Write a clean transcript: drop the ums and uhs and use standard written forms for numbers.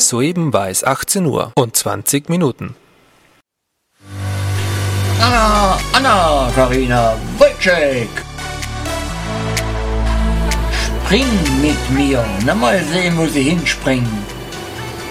Soeben war es 18 Uhr und 20 Minuten. Anna, Karina, Wojciech. Spring mit mir. Na, mal sehen, wo sie hinspringen.